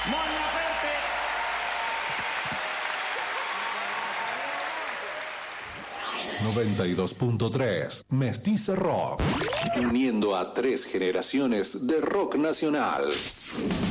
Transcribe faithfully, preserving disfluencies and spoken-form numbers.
Mon Laferte. noventa y dos punto tres Mestiza Rock, uniendo a tres generaciones de rock nacional.